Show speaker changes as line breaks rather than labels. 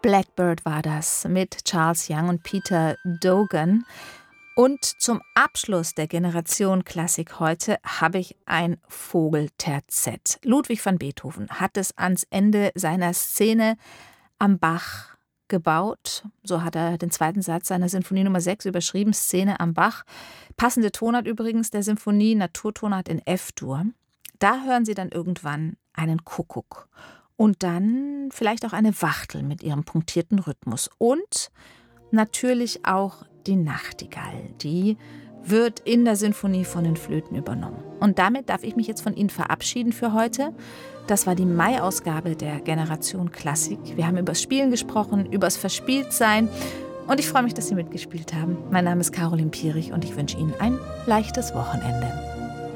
Blackbird war das mit Charles Young und Peter Dogan. Und zum Abschluss der Generation Klassik heute habe ich ein Vogelterzett. Ludwig van Beethoven hat es ans Ende seiner Szene am Bach gebaut. So hat er den zweiten Satz seiner Sinfonie Nummer 6 überschrieben, Szene am Bach. Passende Tonart übrigens der Sinfonie, Naturtonart in F-Dur. Da hören Sie dann irgendwann einen Kuckuck. Und dann vielleicht auch eine Wachtel mit ihrem punktierten Rhythmus. Und natürlich auch die Nachtigall. Die wird in der Sinfonie von den Flöten übernommen. Und damit darf ich mich jetzt von Ihnen verabschieden für heute. Das war die Mai-Ausgabe der Generation Klassik. Wir haben über das Spielen gesprochen, über das Verspieltsein. Und ich freue mich, dass Sie mitgespielt haben. Mein Name ist Caroline Pierich und ich wünsche Ihnen ein leichtes Wochenende.